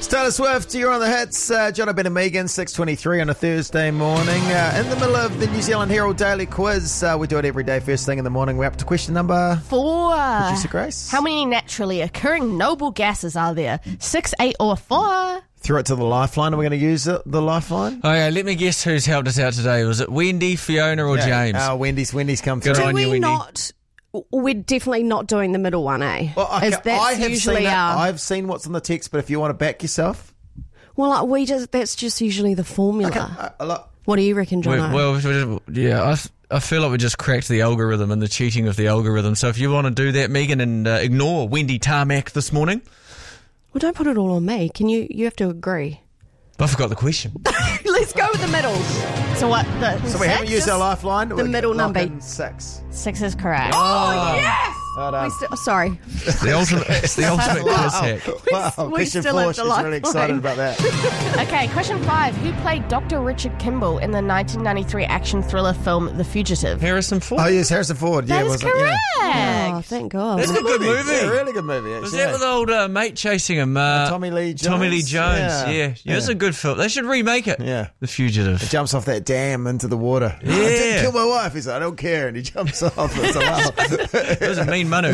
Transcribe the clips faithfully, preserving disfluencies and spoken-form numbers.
Taylor Swift, you're on the hits. Uh, John Ben and Megan, six twenty-three on a Thursday morning. Uh, in the middle of the New Zealand Herald Daily Quiz. Uh, we do it every day, first thing in the morning. We're up to question number four. Producer Grace. How many naturally occurring noble gases are there? Six, eight, or four? Throw it to the lifeline. Are we going to use it, the lifeline? Oh, yeah, let me guess who's helped us out today. Was it Wendy, Fiona, or yeah. James? Oh, Wendy's, Wendy's come Good through. on Do you, we Wendy. not... We're definitely not doing the middle one, eh? Well, I, As ca- that's I have usually seen it. our... I've seen what's on the text, but if you want to back yourself. Well, like, we just that's just usually the formula. Okay, uh, uh, look. What do you reckon, We- John? well, we- yeah, I, f- I feel like we just cracked the algorithm and the cheating of the algorithm. So if you want to do that, Megan, and uh, ignore Wendy Tarmac this morning. Well, don't put it all on me. Can you? You have to agree. I forgot the question. Let's go with the middle. So what? The So we haven't used our lifeline. The We're middle lock number. in Six. Six is correct. Oh, yes! Well done. We still, oh, sorry. It's the ultimate, it's the ultimate quiz hack. Wow, we question still four. have She's the really lifeline. excited about that. Okay, question five. Who played Doctor Richard Kimball in the nineteen ninety-three action thriller film The Fugitive? Harrison Ford. Oh, yes, Harrison Ford. That Yeah, is wasn't it? correct. Yeah. Oh, thank God. That's a good movie. Yeah, really good movie. Was Actually, that yeah. with the old uh, mate chasing him? Uh, Tommy Lee Jones. Tommy Lee Jones, Yeah. yeah. Yeah, it's a good film. They should remake it. Yeah. The Fugitive. He jumps off that dam into the water. Yeah. I didn't kill my wife. He's like, I don't care. And he jumps off. It's a laugh. It was a mean Manu.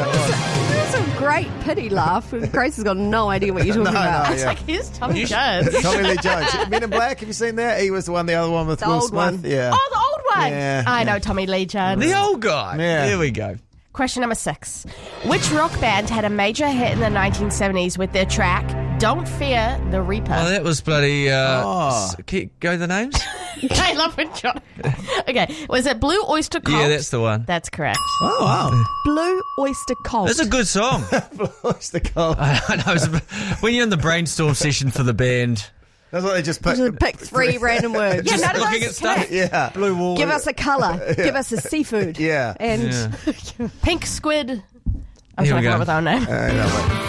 That's a great pity laugh. Grace has got no idea what you're talking No, about. no, It's yeah. like, here's Tommy You should- Jones. Tommy Lee Jones. Men in Black, have you seen that? He was the one, the other one with The Will old Smith. one. Yeah. Oh, the old one. Yeah. I know Tommy Lee Jones. The old guy. Yeah. There we go. Question number six. Which rock band had a major hit in the nineteen seventies with their track Don't Fear the Reaper? Oh, that was bloody... Uh, Oh. s- keep, go the names? I love when John... Okay, was it Blue Oyster Cult? Yeah, that's the one. That's correct. Oh, wow. Blue Oyster Cult. That's a good song. What's the call? I know. It's, when you're in the brainstorm session for the band... That's what they just picked. Just pick three random words. Yeah, none of looking those at stuff. correct. Yeah. Blue wall. Give us a colour. Give us a seafood. Yeah. And Yeah. Pink Squid. I'm Here trying we to come go. up with our name. Uh, no,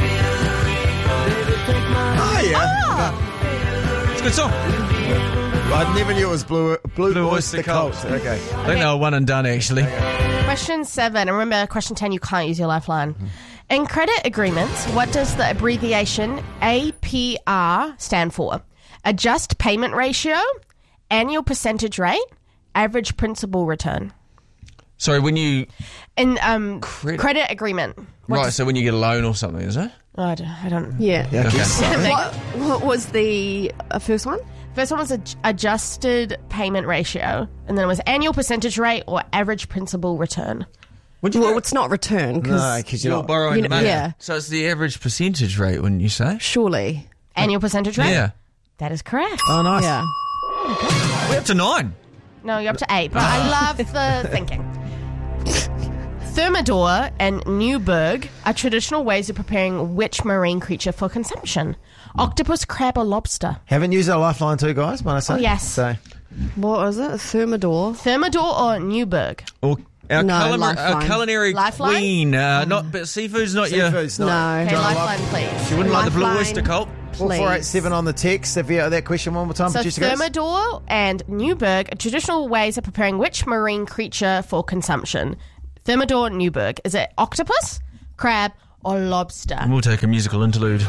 oh, yeah. It's a good song. I never knew it was Blue, Blue, Blue Oyster Oyster Cult. Cult. Okay. I think they were one and done, actually. Question seven. And remember, question ten, you can't use your lifeline. In credit agreements, what does the abbreviation A P R stand for? Adjust payment ratio, annual percentage rate, average principal return. Sorry, when you... In um, Credit- credit agreement. What Right, does- so when you get a loan or something, is it? oh, I don't. I don't yeah. Yeah, I Okay. guess so. What, what was the uh, first one? First one was ad- adjusted payment ratio, and then it was annual percentage rate or average principal return. Would you Well, do? it's not return No, because because you're You're not. borrowing You the know- money. yeah. So it's the average percentage rate, wouldn't you say? surely. Annual percentage rate? Yeah. That is correct. Oh, nice. Yeah. We're up to nine. No, you're up to eight, but I love the thinking. Thermidor and Newburg are traditional ways of preparing which marine creature for consumption? Octopus, crab, or lobster? Haven't used our lifeline too, guys, might I say? Oh, yes. So, What was it? Thermidor. Thermidor or Newburg? Or our, No, culinary, lifeline. our culinary Lifeline? queen. Uh, not, but seafood's not your... seafood's not. No. Okay, Don't like- lifeline, please. You wouldn't like the Blue Lifeline. Oyster Cult? four four eight seven on the text. If you have that question one more time, So producer Grace. Thermidor and Newburg are traditional ways of preparing which marine creature for consumption? Thermidor, Newburg. Is it octopus, crab, or lobster? And we'll take a musical interlude.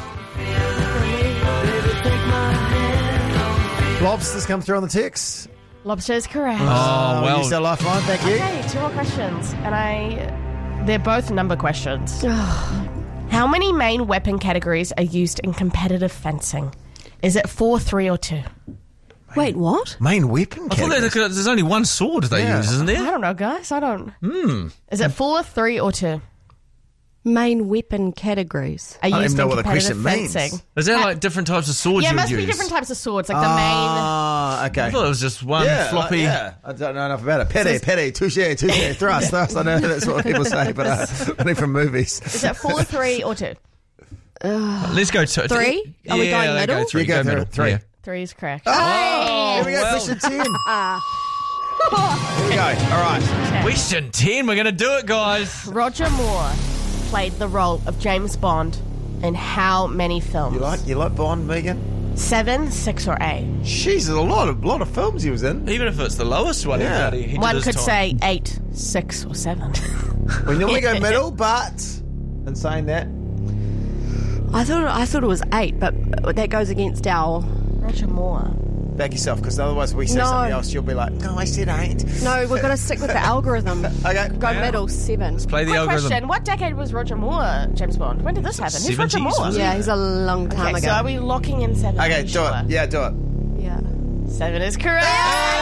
Lobsters come through on the text. Lobster is correct. Oh, Uh, we well. used our lifeline. Thank you. Okay, two more questions, and I they're both number questions. How many main weapon categories are used in competitive fencing? Is it four, three, or two? Wait, what? Main weapon I thought category. there- there's only one sword they Yeah. use, isn't I there? don't know, guys. I don't. Hmm. Is it four, three, or two? Main weapon categories. Are I don't used even know in what the competitive question means. fencing? Is that like different types of swords Yeah, it you would must use? be different types of swords, like the Ah, okay. I thought it was just one yeah, floppy... like, yeah, I don't know enough about it. Petty, petty, touche, touche, thrust, thrust. I know that's what people say, but uh, only from movies. main. Is it four, three, or two? Let's go to... Three? Yeah, Are we going go middle? three. You go Go through middle. three. Yeah. Three is correct. Oh, here we go, well. question ten. Here we go. All right. Question ten. We're going to do it, guys. Roger Moore played the role of James Bond in how many films? You like you like Bond, Megan? Seven, six, or eight? Jeez, there's a lot of lot of films he was in. Even if it's the lowest one, Yeah. he, he did One his could time. say eight, six, or seven. We normally go middle, but in saying that, I thought I thought it was eight, but that goes against our. Roger Moore. Back yourself, because otherwise we say No. something else, you'll be like, no, I said eight. No, we've got to stick with the algorithm. Okay. Go middle, seven. Play the Quick algorithm. question. What decade was Roger Moore James Bond? When did this happen? Who's Roger seventies, Moore? was it? Yeah, he's a long time Okay, ago. so are we locking in seven? Are Okay, you do sure? it. Yeah, do it. Yeah. Seven is correct.